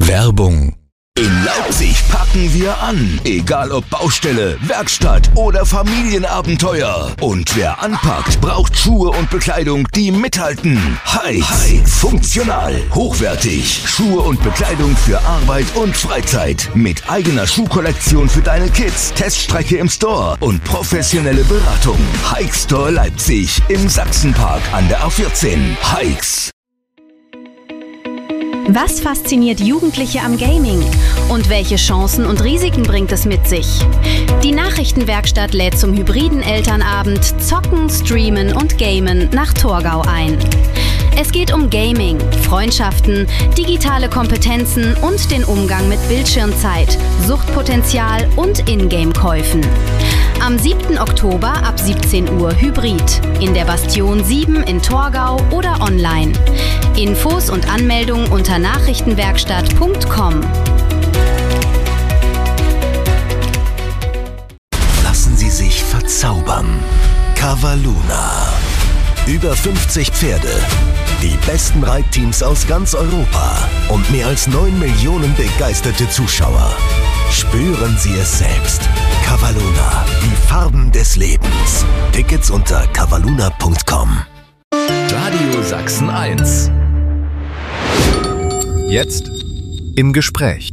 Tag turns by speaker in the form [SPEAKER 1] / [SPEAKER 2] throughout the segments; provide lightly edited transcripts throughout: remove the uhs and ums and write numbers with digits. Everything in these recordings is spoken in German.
[SPEAKER 1] Werbung. In Leipzig packen wir an. Egal ob Baustelle, Werkstatt oder Familienabenteuer. Und wer anpackt, braucht Schuhe und Bekleidung, die mithalten. Hikes. Funktional, hochwertig. Schuhe und Bekleidung für Arbeit und Freizeit. Mit eigener Schuhkollektion für deine Kids, Teststrecke im Store und professionelle Beratung. Hike Store Leipzig im Sachsenpark an der A14. Hikes.
[SPEAKER 2] Was fasziniert Jugendliche am Gaming? Und welche Chancen und Risiken bringt es mit sich? Die Nachrichtenwerkstatt lädt zum hybriden Elternabend Zocken, Streamen und Gamen nach Torgau ein. Es geht um Gaming, Freundschaften, digitale Kompetenzen und den Umgang mit Bildschirmzeit, Suchtpotenzial und Ingame-Käufen. Am 7. Oktober ab 17 Uhr Hybrid in der Bastion 7 in Torgau oder online. Infos und Anmeldungen unter nachrichtenwerkstatt.com.
[SPEAKER 1] Lassen Sie sich verzaubern. Cavaluna. Über 50 Pferde. Die besten Reitteams aus ganz Europa und mehr als 9 Millionen begeisterte Zuschauer. Spüren Sie es selbst. Cavaluna, die Farben des Lebens. Tickets unter cavaluna.com. Radio Sachsen 1. Jetzt im Gespräch.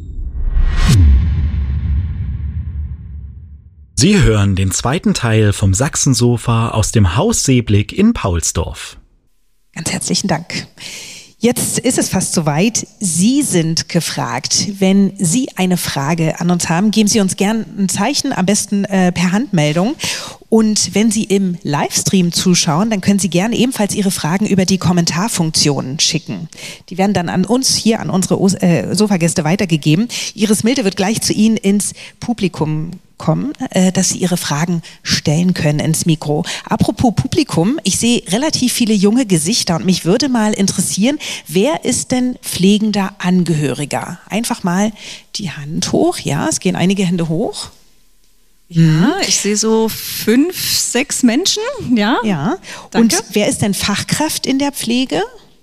[SPEAKER 3] Sie hören den zweiten Teil vom Sachsensofa aus dem Haus Seeblick in Paulsdorf.
[SPEAKER 4] Ganz herzlichen Dank. Jetzt ist es fast soweit. Sie sind gefragt. Wenn Sie eine Frage an uns haben, geben Sie uns gern ein Zeichen, am besten per Handmeldung. Und wenn Sie im Livestream zuschauen, dann können Sie gerne ebenfalls Ihre Fragen über die Kommentarfunktion schicken. Die werden dann an uns hier, an unsere Sofagäste weitergegeben. Iris Milde wird gleich zu Ihnen ins Publikum kommen, dass Sie Ihre Fragen stellen können ins Mikro. Apropos Publikum, ich sehe relativ viele junge Gesichter und mich würde mal interessieren, wer ist denn pflegender Angehöriger? Einfach mal die Hand hoch. Ja, es gehen einige Hände hoch.
[SPEAKER 5] Ja, ich sehe so 5, 6 Menschen. Ja.
[SPEAKER 4] Ja.
[SPEAKER 5] Danke.
[SPEAKER 4] Und wer ist denn Fachkraft in der Pflege?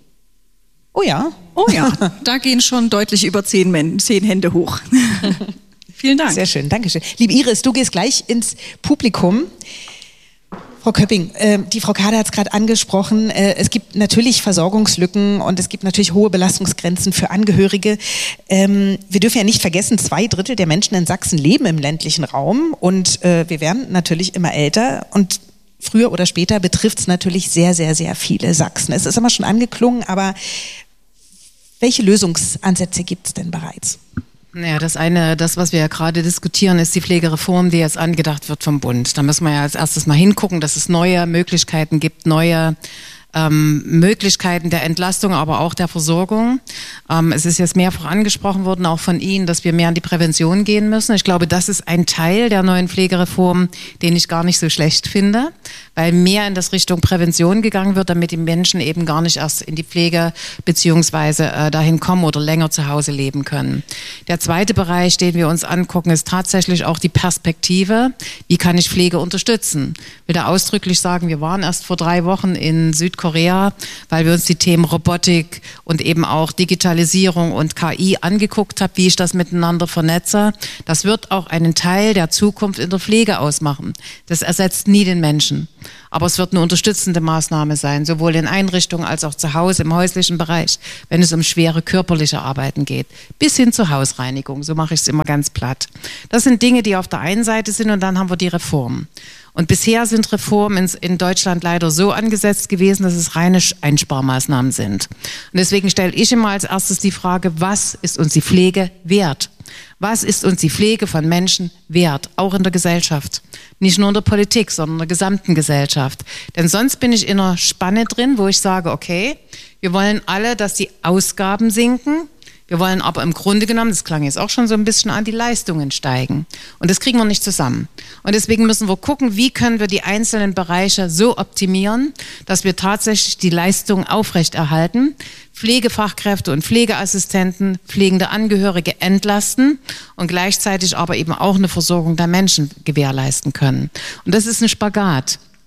[SPEAKER 4] Oh ja.
[SPEAKER 5] Oh ja, da gehen schon deutlich über 10 Hände hoch. Vielen Dank.
[SPEAKER 4] Sehr schön, danke schön. Liebe Iris, du gehst gleich ins Publikum. Frau Köpping, die Frau Kader hat es gerade angesprochen, es gibt natürlich Versorgungslücken und es gibt natürlich hohe Belastungsgrenzen für Angehörige. Wir dürfen ja nicht vergessen, 2/3 der Menschen in Sachsen leben im ländlichen Raum und wir werden natürlich immer älter und früher oder später betrifft es natürlich sehr, sehr, sehr viele Sachsen. Es ist immer schon angeklungen, aber welche Lösungsansätze gibt es denn bereits?
[SPEAKER 6] Naja, das, was wir ja gerade diskutieren, ist die Pflegereform, die jetzt angedacht wird vom Bund. Da müssen wir ja als erstes mal hingucken, dass es neue Möglichkeiten gibt, neue Möglichkeiten der Entlastung, aber auch der Versorgung. Es ist jetzt mehrfach angesprochen worden, auch von Ihnen, dass wir mehr in die Prävention gehen müssen. Ich glaube, das ist ein Teil der neuen Pflegereform, den ich gar nicht so schlecht finde, weil mehr in das Richtung Prävention gegangen wird, damit die Menschen eben gar nicht erst in die Pflege beziehungsweise dahin kommen oder länger zu Hause leben können. Der zweite Bereich, den wir uns angucken, ist tatsächlich auch die Perspektive. Wie kann ich Pflege unterstützen? Ich will da ausdrücklich sagen, wir waren erst vor 3 Wochen in Südkorea, weil wir uns die Themen Robotik und eben auch Digitalisierung und KI angeguckt haben, wie ich das miteinander vernetze. Das wird auch einen Teil der Zukunft in der Pflege ausmachen. Das ersetzt nie den Menschen. Aber es wird eine unterstützende Maßnahme sein, sowohl in Einrichtungen als auch zu Hause im häuslichen Bereich, wenn es um schwere körperliche Arbeiten geht, bis hin zur Hausreinigung. So mache ich es immer ganz platt. Das sind Dinge, die auf der einen Seite sind und dann haben wir die Reformen. Und bisher sind Reformen in Deutschland leider so angesetzt gewesen, dass es reine Einsparmaßnahmen sind. Und deswegen stelle ich immer als erstes die Frage, was ist uns die Pflege wert? Was ist uns die Pflege von Menschen wert, auch in der Gesellschaft? Nicht nur in der Politik, sondern in der gesamten Gesellschaft. Denn sonst bin ich in einer Spanne drin, wo ich sage, okay, wir wollen alle, dass die Ausgaben sinken. Wir wollen aber im Grunde genommen, das klang jetzt auch schon so ein bisschen an, die Leistungen steigen. Und das kriegen wir nicht zusammen. Und deswegen müssen wir gucken, wie können wir die einzelnen Bereiche so optimieren, dass wir tatsächlich die Leistungen aufrechterhalten, Pflegefachkräfte und Pflegeassistenten, pflegende Angehörige entlasten und gleichzeitig aber eben auch eine Versorgung der Menschen gewährleisten können. Und das ist ein Spagat.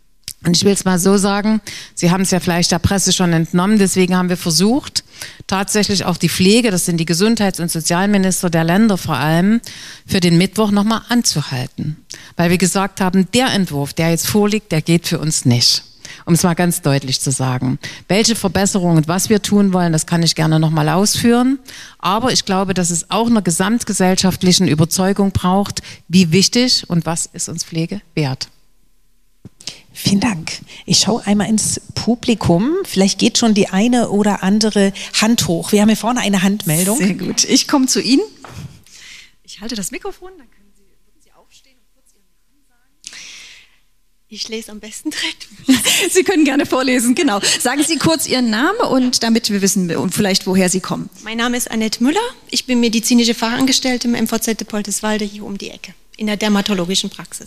[SPEAKER 6] Und ich will es mal so sagen, Sie haben es ja vielleicht der Presse schon entnommen, deswegen haben wir versucht, tatsächlich auch die Pflege, das sind die Gesundheits- und Sozialminister der Länder vor allem, für den Mittwoch nochmal anzuhalten. Weil wir gesagt haben, der Entwurf, der jetzt vorliegt, der geht für uns nicht. Um es mal ganz deutlich zu sagen. Welche Verbesserungen und was wir tun wollen, das kann ich gerne nochmal ausführen. Aber ich glaube, dass es auch einer gesamtgesellschaftlichen Überzeugung braucht, wie wichtig und was ist uns Pflege wert.
[SPEAKER 4] Vielen Dank. Ich schaue einmal ins Publikum. Vielleicht geht schon die eine oder andere Hand hoch. Wir haben hier vorne eine Handmeldung.
[SPEAKER 5] Sehr gut. Ich komme zu Ihnen. Ich halte das Mikrofon, dann würden Sie aufstehen und kurz Ihren Namen sagen.
[SPEAKER 7] Ich lese am besten direkt.
[SPEAKER 5] Sie können gerne vorlesen, genau. Sagen Sie kurz Ihren Namen und damit wir wissen und vielleicht woher Sie kommen.
[SPEAKER 7] Mein Name ist Annette Müller. Ich bin medizinische Fachangestellte im MVZ Poldeswalde hier um die Ecke in der dermatologischen Praxis.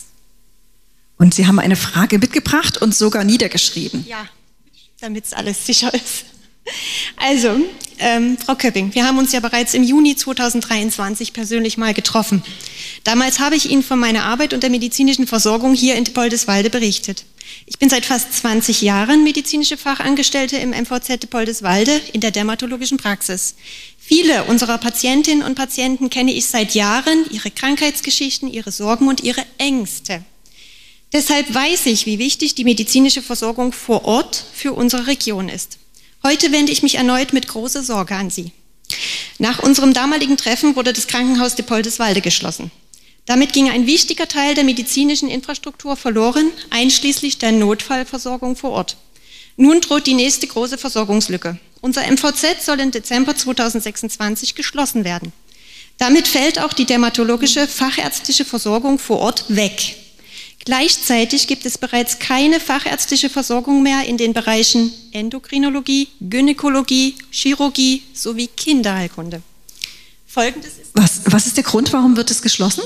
[SPEAKER 5] Und Sie haben eine Frage mitgebracht und sogar niedergeschrieben.
[SPEAKER 7] Ja, damit es alles sicher ist. Also, Frau Köpping, wir haben uns ja bereits im Juni 2023 persönlich mal getroffen. Damals habe ich Ihnen von meiner Arbeit und der medizinischen Versorgung hier in Poldeswalde berichtet. Ich bin seit fast 20 Jahren medizinische Fachangestellte im MVZ Poldeswalde in der dermatologischen Praxis. Viele unserer Patientinnen und Patienten kenne ich seit Jahren, ihre Krankheitsgeschichten, ihre Sorgen und ihre Ängste. Deshalb weiß ich, wie wichtig die medizinische Versorgung vor Ort für unsere Region ist. Heute wende ich mich erneut mit großer Sorge an Sie. Nach unserem damaligen Treffen wurde das Krankenhaus de Poldeswalde geschlossen. Damit ging ein wichtiger Teil der medizinischen Infrastruktur verloren, einschließlich der Notfallversorgung vor Ort. Nun droht die nächste große Versorgungslücke. Unser MVZ soll im Dezember 2026 geschlossen werden. Damit fällt auch die dermatologische fachärztliche Versorgung vor Ort weg. Gleichzeitig gibt es bereits keine fachärztliche Versorgung mehr in den Bereichen Endokrinologie, Gynäkologie, Chirurgie sowie Kinderheilkunde. Folgendes ist...
[SPEAKER 5] Was ist der Grund, warum wird es geschlossen?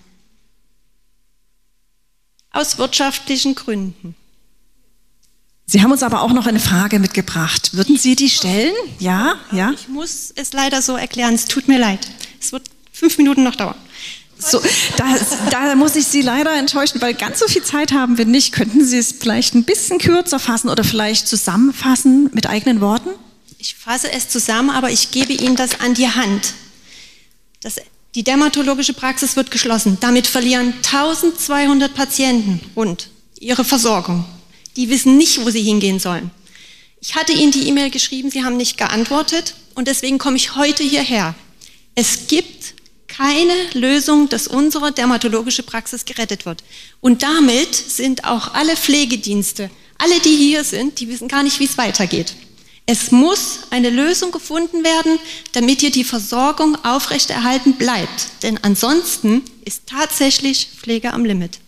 [SPEAKER 7] Aus wirtschaftlichen Gründen.
[SPEAKER 5] Sie haben uns aber auch noch eine Frage mitgebracht. Würden Sie die stellen? Ja, ja.
[SPEAKER 7] Ich muss es leider so erklären, es tut mir leid. Es wird 5 Minuten noch dauern.
[SPEAKER 5] So, da muss ich Sie leider enttäuschen, weil ganz so viel Zeit haben wir nicht. Könnten Sie es vielleicht ein bisschen kürzer fassen oder vielleicht zusammenfassen mit eigenen Worten?
[SPEAKER 7] Ich fasse es zusammen, aber ich gebe Ihnen das an die Hand. Die dermatologische Praxis wird geschlossen. Damit verlieren 1200 Patienten rund ihre Versorgung. Die wissen nicht, wo sie hingehen sollen. Ich hatte Ihnen die E-Mail geschrieben, Sie haben nicht geantwortet und deswegen komme ich heute hierher. Es gibt keine Lösung, dass unsere dermatologische Praxis gerettet wird. Und damit sind auch alle Pflegedienste, alle, die hier sind, die wissen gar nicht, wie es weitergeht. Es muss eine Lösung gefunden werden, damit hier die Versorgung aufrechterhalten bleibt. Denn ansonsten ist tatsächlich Pflege am Limit.